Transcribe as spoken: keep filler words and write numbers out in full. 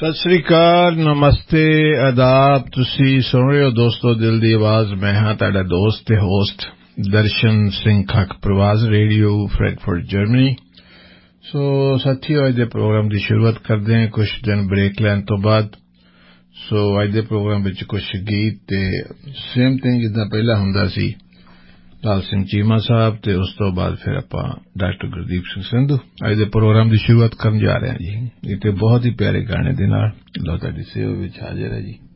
ਸਤਿ ਸ੍ਰੀ ਅਕਾਲ, ਨਮਸਤੇ, ਆਦਾਬ। ਤੁਸੀਂ ਸੁਣ ਰਹੇ ਹੋ ਦੋਸਤੋ ਦਿਲ ਦੀ ਆਵਾਜ਼। ਮੈਂ ਹਾਂ ਤੁਹਾਡਾ ਦੋਸਤ ਤੇ host Darshan Singh Khakh, ਪ੍ਰਵਾਜ਼ radio, Frankfurt, Germany. ਸੋ ਸਾਥੀਓ, ਅੱਜ ਦੇ ਪ੍ਰੋਗਰਾਮ ਦੀ ਸ਼ੁਰੂਆਤ ਕਰਦੇ ਹਾਂ ਕੁਝ ਦਿਨ ਬ੍ਰੇਕ ਲੈਣ ਤੋਂ ਬਾਅਦ। ਸੋ ਅੱਜ ਦੇ ਪ੍ਰੋਗਰਾਮ ਵਿੱਚ ਕੁਝ ਗੀਤ ਤੇ ਸੇਮ ਥਿੰਗ ਜਿੱਦਾਂ ਪਹਿਲਾਂ ਹੁੰਦਾ ਸੀ, ਲਾਲ ਸਿੰਘ ਚੀਮਾ ਸਾਹਿਬ, ਤੇ ਉਸ ਤੋਂ ਬਾਅਦ ਫਿਰ ਆਪਾਂ ਡਾਕਟਰ ਗੁਰਦੀਪ ਸਿੰਘ ਸੰਧੂ। ਅੱਜ ਦੇ ਪ੍ਰੋਗਰਾਮ ਦੀ ਸ਼ੁਰੂਆਤ ਕਰਨ ਜਾ ਰਹੇ ਹਾਂ ਜੀ ਇਹ ਤੇ ਬਹੁਤ ਹੀ ਪਿਆਰੇ ਗਾਣੇ ਦੇ ਨਾਲ। ਲਓ ਤੁਹਾਡੀ ਸੇਵਾ ਵਿੱਚ ਹਾਜ਼ਰ ਹੈ ਜੀ।